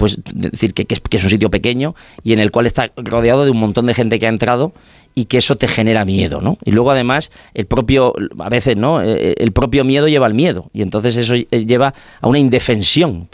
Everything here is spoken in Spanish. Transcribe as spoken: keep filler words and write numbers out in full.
pues decir que, que, es, que es un sitio pequeño y en el cual está rodeado de un montón de gente que ha entrado y que eso te genera miedo, ¿no? Y luego además el propio, a veces, ¿no? El propio miedo lleva al miedo y entonces eso lleva a una indefensión